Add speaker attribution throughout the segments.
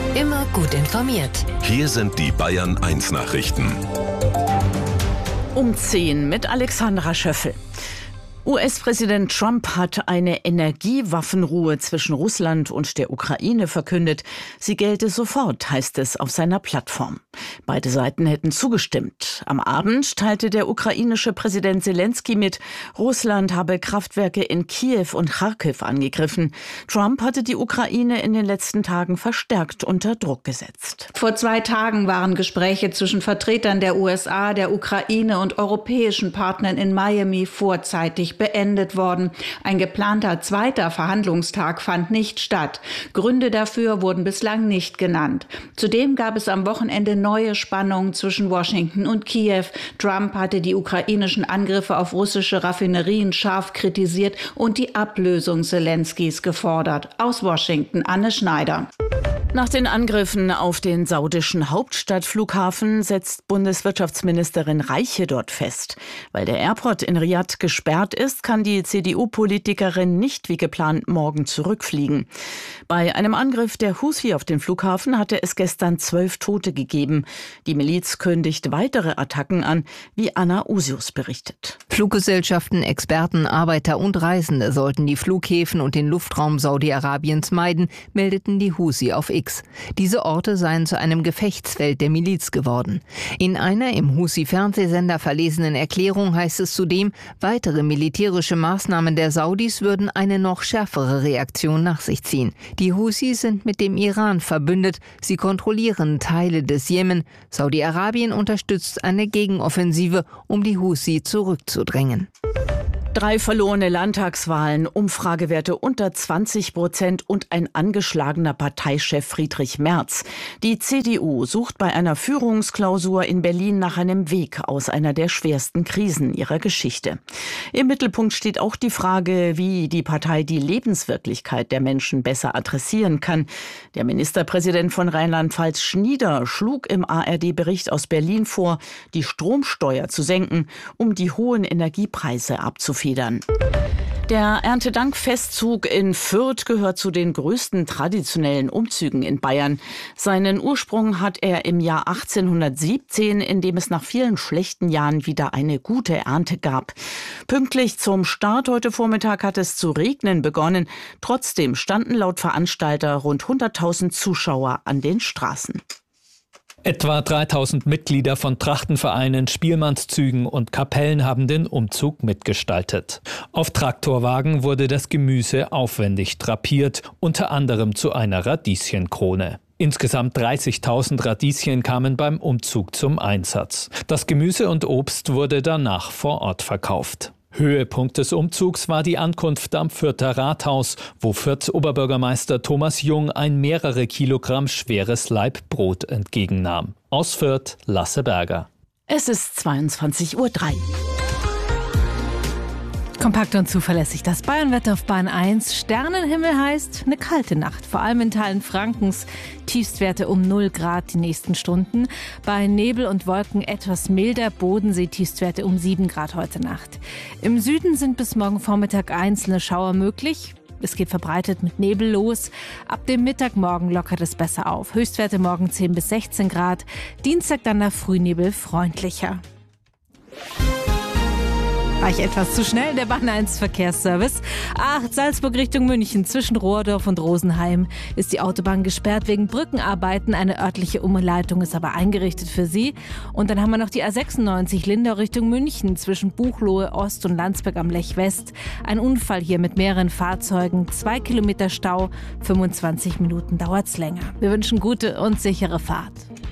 Speaker 1: Immer gut informiert.
Speaker 2: Hier sind die Bayern 1 Nachrichten.
Speaker 3: Um 10 mit Alexandra Schöffel. US-Präsident Trump hat eine Energiewaffenruhe zwischen Russland und der Ukraine verkündet. Sie gelte sofort, heißt es auf seiner Plattform. Beide Seiten hätten zugestimmt. Am Abend teilte der ukrainische Präsident Selenskyj mit, Russland habe Kraftwerke in Kiew und Charkiw angegriffen. Trump hatte die Ukraine in den letzten Tagen verstärkt unter Druck gesetzt.
Speaker 4: Vor 2 Tagen waren Gespräche zwischen Vertretern der USA, der Ukraine und europäischen Partnern in Miami vorzeitig beendet worden. Ein geplanter zweiter Verhandlungstag fand nicht statt. Gründe dafür wurden bislang nicht genannt. Zudem gab es am Wochenende neue Spannungen zwischen Washington und Kiew. Trump hatte die ukrainischen Angriffe auf russische Raffinerien scharf kritisiert und die Ablösung Selenskys gefordert. Aus Washington, Anne Schneider.
Speaker 3: Nach den Angriffen auf den saudischen Hauptstadtflughafen setzt Bundeswirtschaftsministerin Reiche dort fest. Weil der Airport in Riad gesperrt ist, kann die CDU-Politikerin nicht wie geplant morgen zurückfliegen. Bei einem Angriff der Houthi auf den Flughafen hatte es gestern 12 Tote gegeben. Die Miliz kündigt weitere Attacken an, wie Anna Usius berichtet.
Speaker 5: Fluggesellschaften, Experten, Arbeiter und Reisende sollten die Flughäfen und den Luftraum Saudi-Arabiens meiden, meldeten die Houthi auf X. Diese Orte seien zu einem Gefechtsfeld der Miliz geworden. In einer im Houthi-Fernsehsender verlesenen Erklärung heißt es zudem, weitere militärische Maßnahmen der Saudis würden eine noch schärfere Reaktion nach sich ziehen. Die Houthi sind mit dem Iran verbündet. Sie kontrollieren Teile des Jemen. Saudi-Arabien unterstützt eine Gegenoffensive, um die Houthi zurückzudrängen.
Speaker 3: 3 verlorene Landtagswahlen, Umfragewerte unter 20% und ein angeschlagener Parteichef Friedrich Merz. Die CDU sucht bei einer Führungsklausur in Berlin nach einem Weg aus einer der schwersten Krisen ihrer Geschichte. Im Mittelpunkt steht auch die Frage, wie die Partei die Lebenswirklichkeit der Menschen besser adressieren kann. Der Ministerpräsident von Rheinland-Pfalz Schnieder schlug im ARD-Bericht aus Berlin vor, die Stromsteuer zu senken, um die hohen Energiepreise abzufedern. Der Erntedankfestzug in Fürth gehört zu den größten traditionellen Umzügen in Bayern. Seinen Ursprung hat er im Jahr 1817, in dem es nach vielen schlechten Jahren wieder eine gute Ernte gab. Pünktlich zum Start heute Vormittag hat es zu regnen begonnen. Trotzdem standen laut Veranstalter rund 100.000 Zuschauer an den Straßen.
Speaker 6: Etwa 3.000 Mitglieder von Trachtenvereinen, Spielmannszügen und Kapellen haben den Umzug mitgestaltet. Auf Traktorwagen wurde das Gemüse aufwendig drapiert, unter anderem zu einer Radieschenkrone. Insgesamt 30.000 Radieschen kamen beim Umzug zum Einsatz. Das Gemüse und Obst wurde danach vor Ort verkauft. Höhepunkt des Umzugs war die Ankunft am Fürther Rathaus, wo Fürths Oberbürgermeister Thomas Jung ein mehrere Kilogramm schweres Laib Brot entgegennahm. Aus Fürth, Lasse Berger.
Speaker 3: Es ist 22:03 Uhr.
Speaker 7: Kompakt und zuverlässig das Bayernwetter auf Bahn 1. Sternenhimmel heißt eine kalte Nacht, vor allem in Teilen Frankens. Tiefstwerte um 0 Grad die nächsten Stunden. Bei Nebel und Wolken etwas milder, Bodensee Tiefstwerte um 7 Grad heute Nacht. Im Süden sind bis morgen Vormittag einzelne Schauer möglich. Es geht verbreitet mit Nebel los. Ab dem Mittagmorgen lockert es besser auf. Höchstwerte morgen 10 bis 16 Grad. Dienstag dann der Frühnebel freundlicher. War ich etwas zu schnell? Der Bahn 1 Verkehrsservice. Salzburg Richtung München. Zwischen Rohrdorf und Rosenheim ist die Autobahn gesperrt wegen Brückenarbeiten. Eine örtliche Umleitung ist aber eingerichtet für Sie. Und dann haben wir noch die A96 Lindau Richtung München. Zwischen Buchloe Ost und Landsberg am Lech West. Ein Unfall hier mit mehreren Fahrzeugen. 2 Kilometer Stau. 25 Minuten dauert's länger. Wir wünschen gute und sichere Fahrt.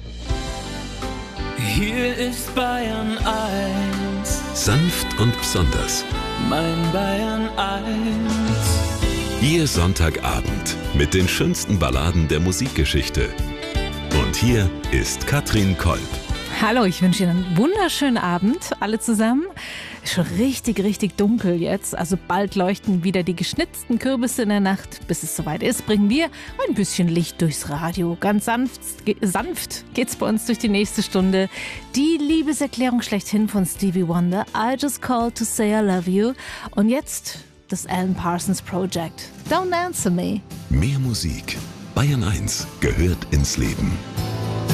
Speaker 8: Hier ist Bayern 1.
Speaker 2: Sanft und besonders.
Speaker 8: Mein Bayern 1.
Speaker 2: Ihr Sonntagabend mit den schönsten Balladen der Musikgeschichte. Und hier ist Katrin Kolb.
Speaker 7: Hallo, ich wünsche Ihnen einen wunderschönen Abend, alle zusammen. Ist schon richtig dunkel jetzt. Also bald leuchten wieder die geschnitzten Kürbisse in der Nacht. Bis es soweit ist, bringen wir ein bisschen Licht durchs Radio. Ganz sanft geht's bei uns durch die nächste Stunde. Die Liebeserklärung schlechthin von Stevie Wonder. I just called to say I love you. Und jetzt das Alan Parsons Project. Don't answer me.
Speaker 2: Mehr Musik. Bayern 1 gehört ins Leben.